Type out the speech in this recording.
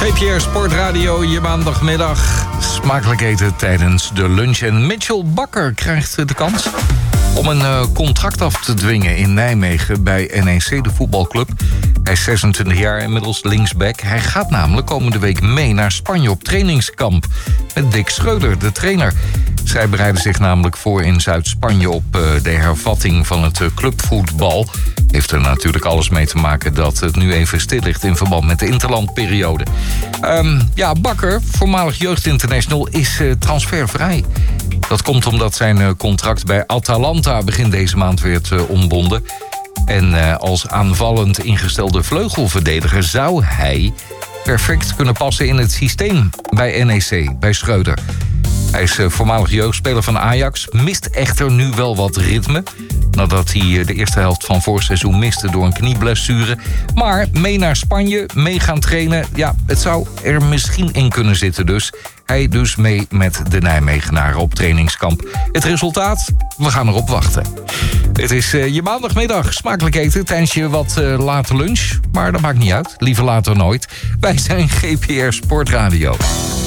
GPR Sportradio, je maandagmiddag. Smakelijk eten tijdens de lunch. En Mitchell Bakker krijgt de kans om een contract af te dwingen in Nijmegen bij NEC, de voetbalclub. Hij is 26 jaar, inmiddels linksback. Hij gaat namelijk komende week mee naar Spanje op trainingskamp met Dick Schreuder, de trainer. Zij bereiden zich namelijk voor in Zuid-Spanje op de hervatting van het clubvoetbal. Heeft er natuurlijk alles mee te maken dat het nu even stil ligt in verband met de interlandperiode. Bakker, voormalig jeugdinternational, is transfervrij. Dat komt omdat zijn contract bij Atalanta begin deze maand werd ontbonden. En als aanvallend ingestelde vleugelverdediger zou hij perfect kunnen passen in het systeem bij NEC, bij Schreuder. Hij is voormalig jeugdspeler van Ajax, mist echter nu wel wat ritme, nadat hij de eerste helft van vorig seizoen miste door een knieblessure. Maar mee naar Spanje, mee gaan trainen, ja, het zou er misschien in kunnen zitten dus. Hij dus mee met de Nijmegenaren op trainingskamp. Het resultaat? We gaan erop wachten. Het is je maandagmiddag. Smakelijk eten tijdens je wat late lunch. Maar dat maakt niet uit. Liever later nooit. Wij zijn GPR Sportradio.